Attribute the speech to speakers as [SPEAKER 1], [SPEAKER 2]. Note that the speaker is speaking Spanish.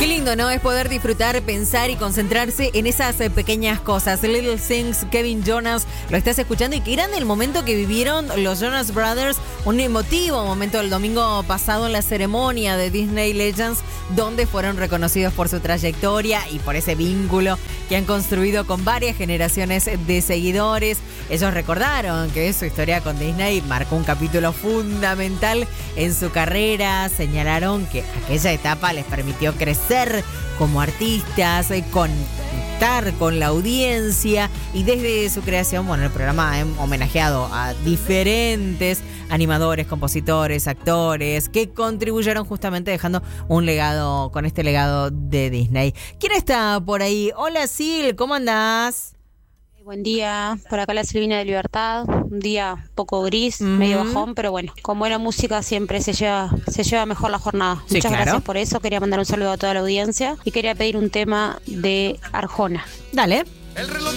[SPEAKER 1] Qué lindo, ¿no? Es poder disfrutar, pensar y concentrarse en esas pequeñas cosas. Little Things, Kevin Jonas, lo estás escuchando y qué grande el momento que vivieron los Jonas Brothers, un emotivo momento el domingo pasado en la ceremonia de Disney Legends, donde fueron reconocidos por su trayectoria y por ese vínculo que han construido con varias generaciones de seguidores. Ellos recordaron que su historia con Disney marcó un capítulo fundamental en su carrera. Señalaron que aquella etapa les permitió crecer como artistas, conectar con la audiencia, y desde su creación, bueno, el programa ha homenajeado a diferentes animadores, compositores, actores que contribuyeron justamente dejando un legado, con este legado de Disney. ¿Quién está por ahí? Hola Sil, ¿cómo andás?
[SPEAKER 2] Buen día, por acá la Silvina de Libertad, un día poco gris, medio bajón, pero bueno, con buena música siempre se lleva mejor la jornada.
[SPEAKER 1] Sí,
[SPEAKER 2] Muchas
[SPEAKER 1] claro.
[SPEAKER 2] gracias por eso, quería mandar un saludo a toda la audiencia y quería pedir un tema de Arjona.
[SPEAKER 1] Dale.